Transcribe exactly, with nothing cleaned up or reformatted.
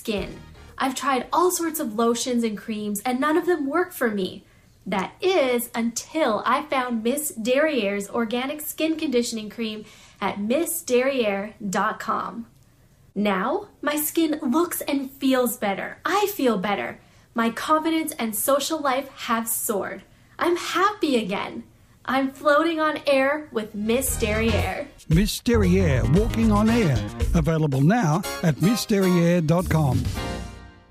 skin. I've tried all sorts of lotions and creams and none of them work for me. That is until I found Miss Derriere's organic skin conditioning cream at miss derriere dot com. Now, my skin looks and feels better. I feel better. My confidence and social life have soared. I'm happy again. I'm floating on air with Miss Derriere. Miss Derriere, walking on air. Available now at miss derriere dot com.